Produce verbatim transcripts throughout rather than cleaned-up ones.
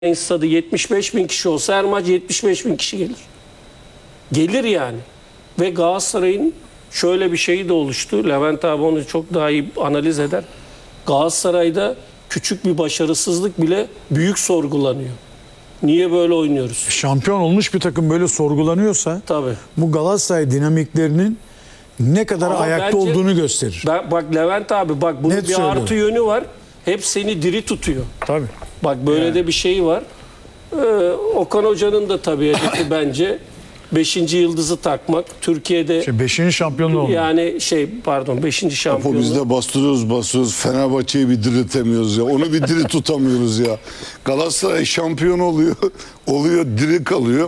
stadı yetmiş beş bin kişi olsa her maç yetmiş beş bin kişi gelir. Gelir yani. Ve Galatasaray'ın şöyle bir şeyi de oluştu. Levent abi onu çok daha iyi analiz eder. Galatasaray'da küçük bir başarısızlık bile büyük sorgulanıyor. Niye böyle oynuyoruz? Şampiyon olmuş bir takım böyle sorgulanıyorsa Tabii. bu Galatasaray dinamiklerinin ne kadar Ama ayakta bence- olduğunu gösterir. Ben, bak Levent abi bak bunun Net bir söylüyorum. artı yönü var. Hep seni diri tutuyor. Tabii. Bak böyle de bir şey var. Ee, Okan Hoca'nın da tabii hedefi bence beşinci yıldızı takmak. Türkiye'de İşte beşinci şampiyonluğu oldu. yani şey pardon beşinci O şampiyonluğu. biz de bastırıyoruz bastırıyoruz. Fenerbahçe'yi bir diriltemiyoruz ya. Onu bir diri tutamıyoruz ya. Galatasaray şampiyon oluyor. Oluyor diri kalıyor.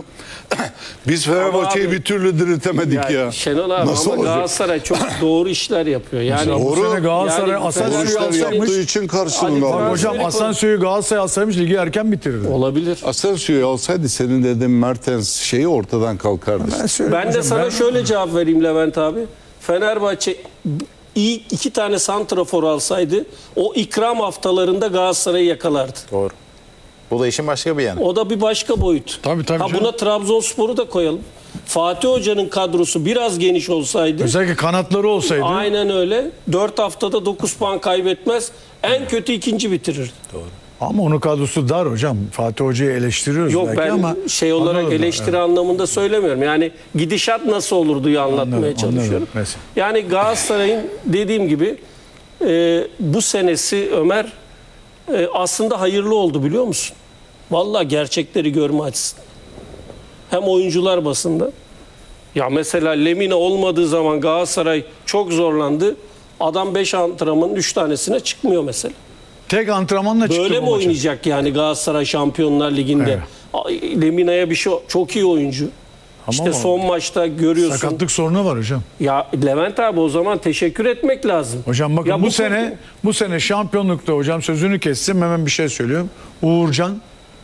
Biz Fenerbahçe'yi abi- bir türlü diriltemedik Yani ya. Şenol abi Nasıl ama olacak? Galatasaray çok doğru işler yapıyor. Yani Bu sene Galatasaray Yani Asansör'ü Doğru işler alsaymış. yaptığı için karşılığında Hadi Bak aldı. hocam Transferi- Asansör'ü Galatasaray alsaymış ligi erken bitirirdi. olabilir. Asensio'yu alsaydı senin dediğin Mertens şeyi ortadan kalkardı. Ben, söyleyeyim Ben de hocam, sana ben- şöyle cevap vereyim Levent abi. Fenerbahçe iyi iki tane santrafor alsaydı o ikram haftalarında Galatasaray'ı yakalardı. Doğru. Bu da işin başka bir yanı. O da bir başka boyut. Tabii, tabii Ha, canım. buna Trabzonspor'u da koyalım. Fatih Hoca'nın kadrosu biraz geniş olsaydı Özellikle kanatları olsaydı. aynen öyle. dört haftada dokuz puan kaybetmez. En kötü ikinci bitirirdi. Ama onun kadrosu dar hocam. Fatih Hoca'yı eleştiriyoruz Yok belki ben ama şey olarak anladım. eleştiri anlamında söylemiyorum. Yani gidişat nasıl olurduyu anlatmaya Anladım, çalışıyorum. anladım. Mesela. Yani Galatasaray'ın dediğim gibi e, bu senesi Ömer e, aslında hayırlı oldu biliyor musun? Vallahi gerçekleri görme açısından. Hem oyuncular basında. Ya mesela Lemina olmadığı zaman Galatasaray çok zorlandı. Adam beş antrenmanın üç tanesine çıkmıyor mesela. Tek antrenmanla çıktı Böyle bu mi maça. oynayacak yani Galatasaray Şampiyonlar Ligi'nde? Evet. Ay, Lemina'ya bir şey çok iyi oyuncu. işte ama- son maçta görüyorsun. Sakatlık sorunu var hocam. Ya Levent abi o zaman teşekkür etmek lazım. Hocam bakın Ya bu, sene bu sene şampiyonlukta hocam sözünü kestim hemen bir şey söylüyorum. Uğurcan,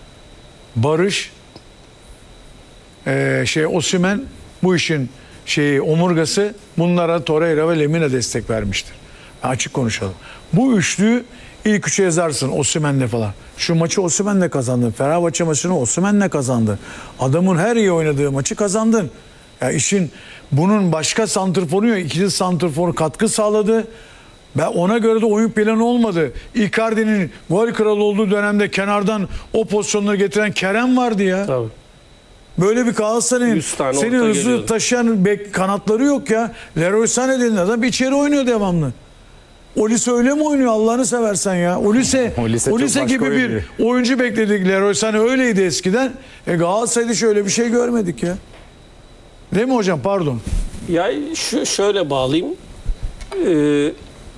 Barış, eee, şey Osimhen bu işin şeyi omurgası bunlara Torreira ve Lemina destek vermiştir. Açık konuşalım. Bu üçlüyü ilk üçe yazarsın Osimhen'le falan. Şu maçı Osimhen'le kazandın. Fenerbahçe maçını Osimhen'le kazandın. Adamın her iyi oynadığı maçı kazandın. Ya işin bunun başka santrforu yok. İkili santrfor katkı sağladı. Ben ona göre de oyun planı olmadı. Icardi'nin gol kralı olduğu dönemde kenardan o pozisyonları getiren Kerem vardı ya. Tabii. Böyle bir Galatasaray'ın yüz tane seni orta hızlı geliyordu. taşıyan bek kanatları yok ya. Leroy Sané dediğin adam içeri oynuyor devamlı. Olise öyle mi oynuyor Allah'ını seversen ya? Olise, Olise Olise, çok başka gibi bir oynuyor. oyuncu bekledik. Leroy Sané öyleydi eskiden. E Galatasaray'da şöyle bir şey görmedik ya. Değil mi hocam? Pardon. Ya şu şöyle bağlayayım. Ee,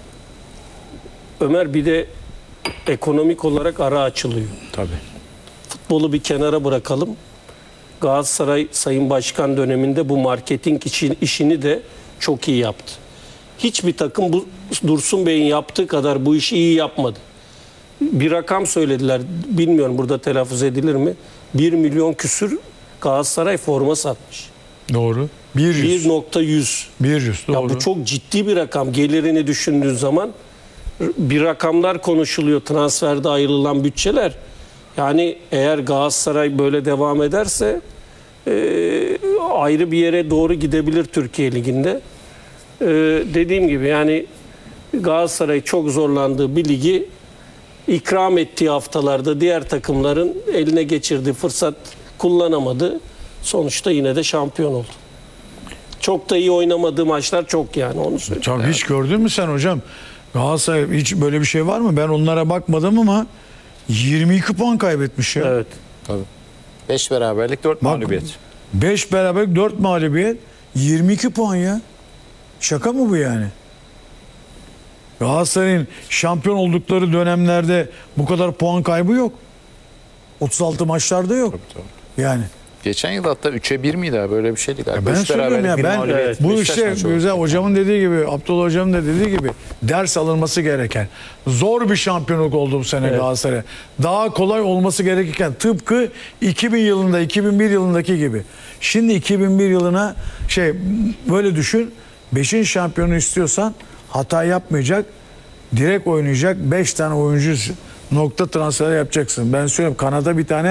Ömer bir de ekonomik olarak ara açılıyor. Tabii. Futbolu bir kenara bırakalım. Galatasaray Sayın Başkan döneminde bu marketing için, işini de çok iyi yaptı. Hiçbir takım bu Dursun Bey'in yaptığı kadar bu işi iyi yapmadı. Bir rakam söylediler. Bilmiyorum burada telaffuz edilir mi? bir milyon küsür Galatasaray forma satmış. Doğru. bir yüz. bir nokta yüz. bir yüz. Ya Doğru. bu çok ciddi bir rakam. Gelirini düşündüğün zaman bir rakamlar konuşuluyor transferde ayrılan bütçeler. Yani eğer Galatasaray böyle devam ederse e, ayrı bir yere doğru gidebilir Türkiye Ligi'nde. E, dediğim gibi yani Galatasaray çok zorlandığı bir ligi ikram ettiği haftalarda diğer takımların eline geçirdiği fırsat kullanamadı. Sonuçta yine de şampiyon oldu. Çok da iyi oynamadığı maçlar çok yani onu söyleyeyim. Tabii hiç gördün mü sen hocam? Galatasaray hiç böyle bir şey var mı? Ben onlara bakmadım ama yirmi iki puan kaybetmiş ya. Evet. Tabii. beş beraberlik dört Bak, mağlubiyet. beş beraber dört mağlubiyet yirmi iki puan ya. Şaka mı bu yani? Galatasaray'ın şampiyon oldukları dönemlerde bu kadar puan kaybı yok. otuz altı maçlarda yok. Yani. Geçen yıl hatta üçe bir miydi abi? Böyle bir şeydi galiba. Ben Üç söylüyorum beraberlik, ya bir ben mağlubiyet. bu Beşiktaş işte maçı oldu. güzel hocamın dediği gibi Abdullah hocamın da dediği gibi ders alınması gereken zor bir şampiyonluk oldu bu sene Evet. Galatasaray. Daha kolay olması gerekirken tıpkı iki bin yılında iki bin bir yılındaki gibi. Şimdi iki bin bir yılına şey böyle düşün. beşinci şampiyonu istiyorsan hata yapmayacak. Direkt oynayacak beş tane oyuncu Nokta transfer yapacaksın. Ben söyleyeyim, kanada bir tane